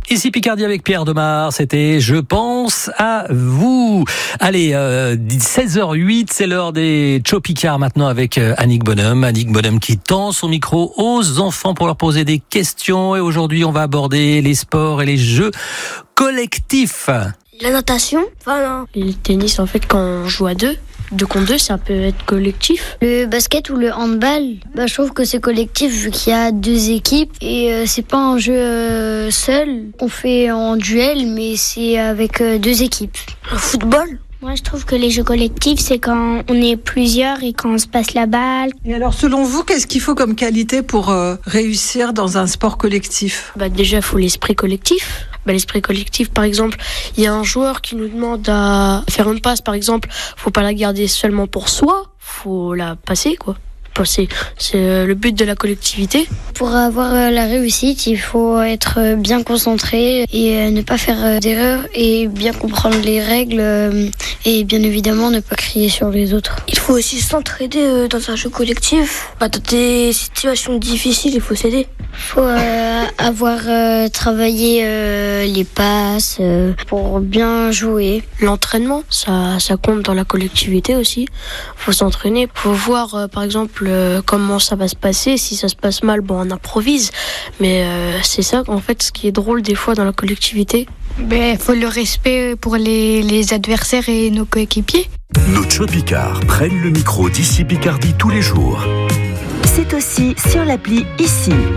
Ici Picardie avec Pierre Demar, c'était Je pense à vous. Allez, 16h08, c'est l'heure des Tcho Picard maintenant avec Annick Bonhomme. Annick Bonhomme qui tend son micro aux enfants pour leur poser des questions. Et aujourd'hui, on va aborder les sports et les jeux collectifs. La natation, Le tennis, en fait, quand on joue à deux contre deux, ça peut être collectif. le basket ou le handball, je trouve que c'est collectif vu qu'il y a deux équipes et c'est pas un jeu seul qu'on fait en duel, mais c'est avec deux équipes. Le football. Moi, je trouve que les jeux collectifs, c'est quand on est plusieurs et quand on se passe la balle. Et alors, selon vous, qu'est-ce qu'il faut comme qualité pour réussir dans un sport collectif ? Déjà, il faut l'esprit collectif. L'esprit collectif, par exemple, il y a un joueur qui nous demande à faire une passe, par exemple, faut pas la garder seulement pour soi, faut la passer, quoi. C'est le but de la collectivité. Pour avoir la réussite, il faut être bien concentré et ne pas faire d'erreurs et bien comprendre les règles et bien évidemment ne pas crier sur les autres. Il faut aussi s'entraider dans un jeu collectif. Dans des situations difficiles, il faut s'aider. Il faut avoir travaillé les passes pour bien jouer. L'entraînement, ça compte dans la collectivité aussi. Faut s'entraîner, faut voir par exemple comment ça va se passer. Si ça se passe mal, on improvise. Mais c'est ça, en fait, ce qui est drôle des fois dans la collectivité. Faut le respect pour les adversaires et nos coéquipiers. Nos Tcho Picard prennent le micro d'ici Picardie tous les jours. C'est aussi sur l'appli Ici.